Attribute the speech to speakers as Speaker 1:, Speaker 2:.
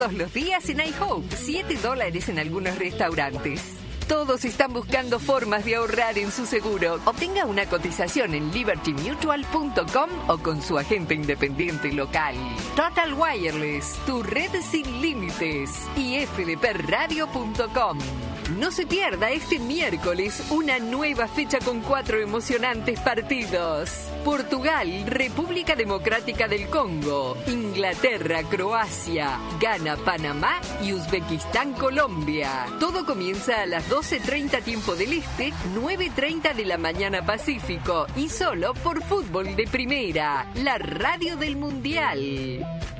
Speaker 1: Todos los días en iHope, $7 en algunos restaurantes. Todos están buscando formas de ahorrar en su seguro. Obtenga una cotización en libertymutual.com o con su agente independiente local. Total Wireless, tu red sin límites. Y fdpradio.com. No se pierda este miércoles una nueva fecha con 4 emocionantes partidos. Portugal, República Democrática del Congo, Inglaterra, Croacia, Ghana, Panamá y Uzbekistán, Colombia. Todo comienza a las 12:30 tiempo del Este, 9:30 de la mañana Pacífico y solo por Fútbol de Primera, la radio del Mundial.